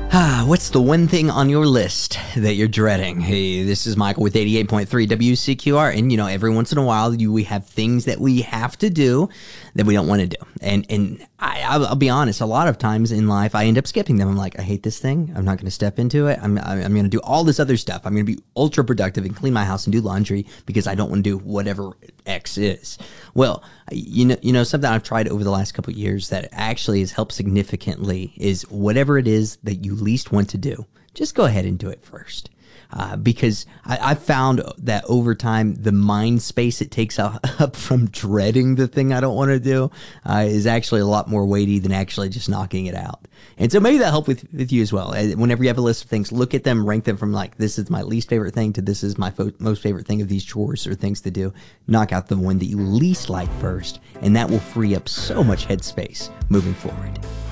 What's the one thing on your list that you're dreading? Hey, this is Michael with 88.3 WCQR, and every once in a while we have things that we have to do that we don't want to do, and I'll be honest, a lot of times in life I end up skipping them. I'm like, I hate this thing. I'm not going to step into it. I'm going to do all this other stuff. I'm going to be ultra productive and clean my house and do laundry because I don't want to do whatever X is. Well, something I've tried over the last couple of years that actually has helped significantly is whatever it is that you least want to do, just go ahead and do it first. Because I've found that over time, the mind space it takes up from dreading the thing I don't want to do is actually a lot more weighty than actually just knocking it out. And so maybe that helped with you as well. Whenever you have a list of things, look at them, rank them from like, this is my least favorite thing to this is my most favorite thing of these chores or things to do. Knock out the one that you least like first, and that will free up so much headspace moving forward.